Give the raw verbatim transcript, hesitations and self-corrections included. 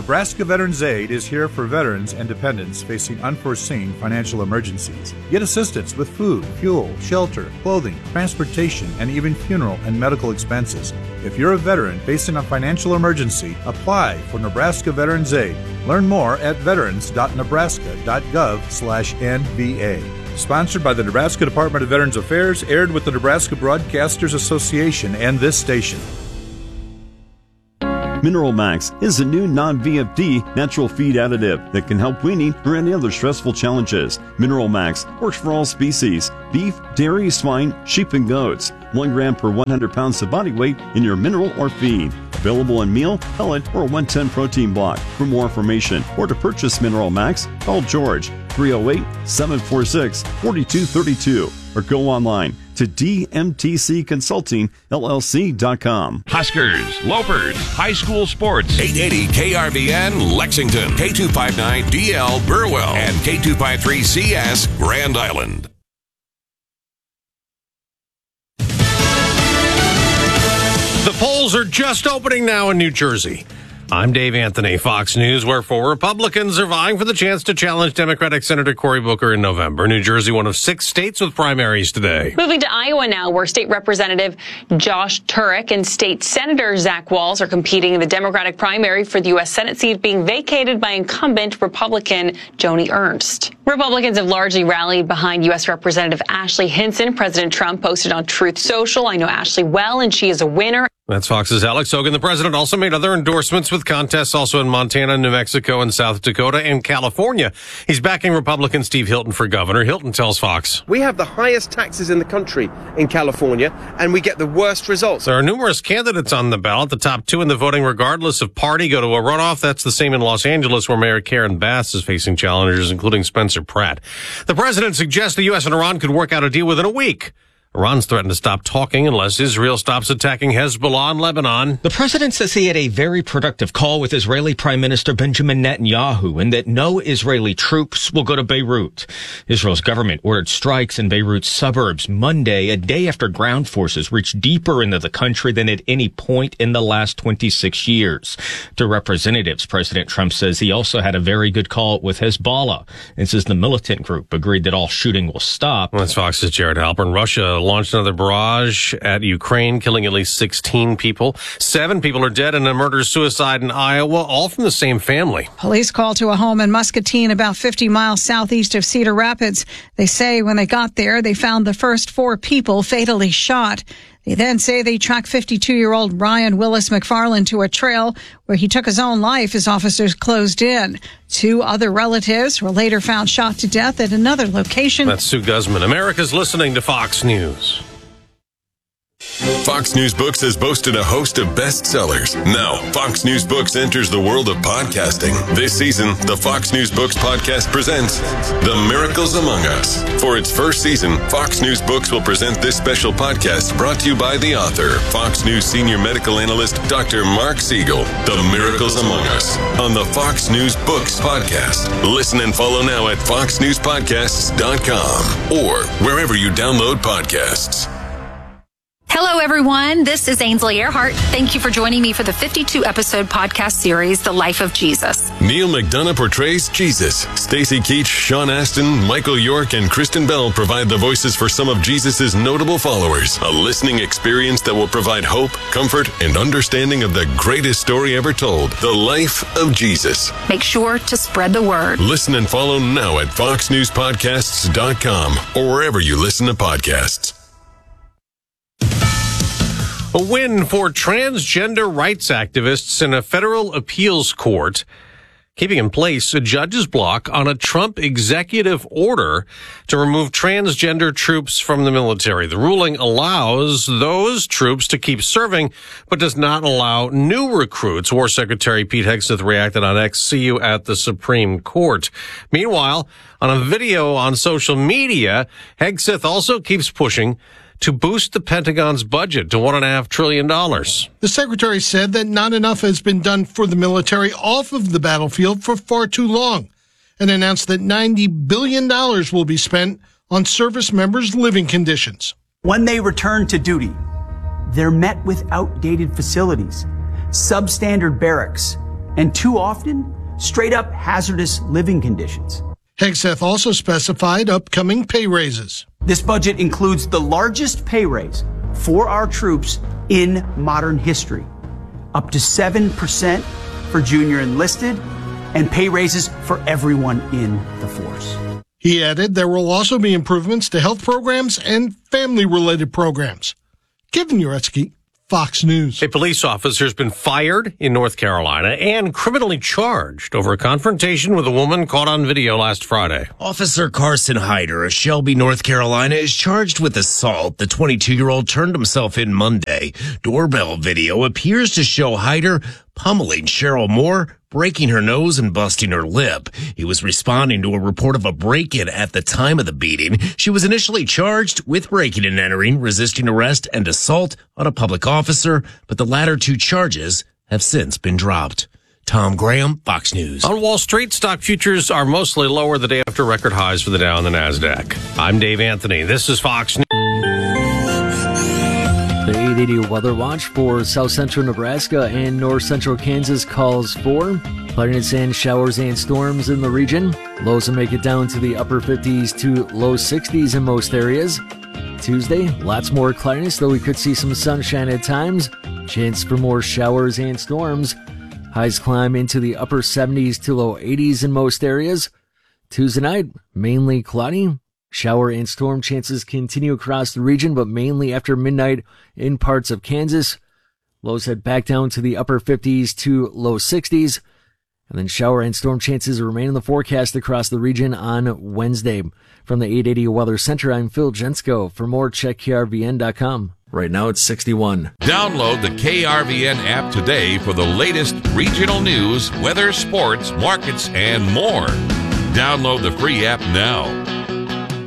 Nebraska Veterans Aid is here for veterans and dependents facing unforeseen financial emergencies. Get assistance with food, fuel, shelter, clothing, transportation, and even funeral and medical expenses. If you're a veteran facing a financial emergency, apply for Nebraska Veterans Aid. Learn more at veterans dot nebraska dot gov slash N V A. Sponsored by the Nebraska Department of Veterans Affairs, aired with the Nebraska Broadcasters Association and this station. Mineral Max is a new non-V F D natural feed additive that can help weaning or any other stressful challenges. Mineral Max works for all species: beef, dairy, swine, sheep, and goats. One gram per one hundred pounds of body weight in your mineral or feed. Available in meal, pellet, or one ten protein block. For more information or to purchase Mineral Max, call George three oh eight, seven four six, four two three two or go online to D M T C Consulting L L C dot com. Huskers, Lopers, high school sports. eight eighty K R V N Lexington, K two fifty-nine D L Burwell, and K two fifty-three C S Grand Island. The polls are just opening now in New Jersey. I'm Dave Anthony, Fox News, where four Republicans are vying for the chance to challenge Democratic Senator Cory Booker in November. New Jersey, one of six states with primaries today. Moving to Iowa now, where State Representative Josh Turek and State Senator Zach Walz are competing in the Democratic primary for the U S Senate seat being vacated by incumbent Republican Joni Ernst. Republicans have largely rallied behind U S Representative Ashley Hinson. President Trump posted on Truth Social, "I know Ashley well, and she is a winner." That's Fox's Alex Hogan. The president also made other endorsements with contests also in Montana, New Mexico, and South Dakota and California. He's backing Republican Steve Hilton for governor. Hilton tells Fox, "We have the highest taxes in the country in California, and we get the worst results." There are numerous candidates on the ballot. The top two in the voting, regardless of party, go to a runoff. That's the same in Los Angeles, where Mayor Karen Bass is facing challengers, including Spencer Pratt. The president suggests the U S and Iran could work out a deal within a week. Iran's threatened to stop talking unless Israel stops attacking Hezbollah in Lebanon. The president says he had a very productive call with Israeli Prime Minister Benjamin Netanyahu and that no Israeli troops will go to Beirut. Israel's government ordered strikes in Beirut's suburbs Monday, a day after ground forces reached deeper into the country than at any point in the last twenty-six years. To representatives, President Trump says he also had a very good call with Hezbollah and says the militant group agreed that all shooting will stop. That's Fox's Jared Halpern. Russia launched another barrage at Ukraine, killing at least sixteen people. Seven people are dead in a murder-suicide in Iowa, all from the same family. Police called to a home in Muscatine, about fifty miles southeast of Cedar Rapids. They say when they got there, they found the first four people fatally shot. They then say they tracked fifty-two-year-old Ryan Willis McFarland to a trail where he took his own life as officers closed in. Two other relatives were later found shot to death at another location. That's Sue Guzman. America's listening to Fox News. Fox News Books has boasted a host of bestsellers. Now, Fox News Books enters the world of podcasting. This season, the Fox News Books podcast presents The Miracles Among Us. For its first season, Fox News Books will present this special podcast brought to you by the author, Fox News senior medical analyst, Doctor Mark Siegel. The Miracles Among Us on the Fox News Books podcast. Listen and follow now at fox news podcasts dot com or wherever you download podcasts. Hello, everyone. This is Ainsley Earhart. Thank you for joining me for the fifty-two episode podcast series, The Life of Jesus. Neil McDonough portrays Jesus. Stacy Keach, Sean Astin, Michael York, and Kristen Bell provide the voices for some of Jesus' notable followers. A listening experience that will provide hope, comfort, and understanding of the greatest story ever told, The Life of Jesus. Make sure to spread the word. Listen and follow now at fox news podcasts dot com or wherever you listen to podcasts. A win for transgender rights activists in a federal appeals court, keeping in place a judge's block on a Trump executive order to remove transgender troops from the military. The ruling allows those troops to keep serving, but does not allow new recruits. War Secretary Pete Hegseth reacted on X. See you at the Supreme Court. Meanwhile, on a video on social media, Hegseth also keeps pushing to boost the Pentagon's budget to one and a half trillion dollars. The secretary said that not enough has been done for the military off of the battlefield for far too long, and announced that ninety billion dollars will be spent on service members' living conditions. When they return to duty, they're met with outdated facilities, substandard barracks, and too often, straight-up hazardous living conditions. Hegseth also specified upcoming pay raises. This budget includes the largest pay raise for our troops in modern history, up to seven percent for junior enlisted, and pay raises for everyone in the force. He added there will also be improvements to health programs and family-related programs. Kevin Uretsky, Fox News. A police officer has been fired in North Carolina and criminally charged over a confrontation with a woman caught on video last Friday. Officer Carson Hyder of Shelby, North Carolina, is charged with assault. The twenty-two-year-old turned himself in Monday. Doorbell video appears to show Hyder pummeling Cheryl Moore, breaking her nose and busting her lip. He was responding to a report of a break-in at the time of the beating. She was initially charged with breaking and entering, resisting arrest, and assault on a public officer, but the latter two charges have since been dropped. Tom Graham, Fox News. On Wall Street, stock futures are mostly lower the day after record highs for the Dow and the NASDAQ. I'm Dave Anthony. This is Fox News. The eight eighty Weather Watch for south central Nebraska and north central Kansas calls for cloudiness and showers and storms in the region. Lows will make it down to the upper fifties to low sixties in most areas. Tuesday, lots more cloudiness, though we could see some sunshine at times. Chance for more showers and storms. Highs climb into the upper seventies to low eighties in most areas. Tuesday night, mainly cloudy. Shower and storm chances continue across the region, but mainly after midnight in parts of Kansas. Lows head back down to the upper fifties to low sixties. And then shower and storm chances remain in the forecast across the region on Wednesday. From the eight eighty Weather Center, I'm Phil Jensko. For more, check K R V N dot com. Right now it's sixty-one. Download the K R V N app today for the latest regional news, weather, sports, markets, and more. Download the free app now.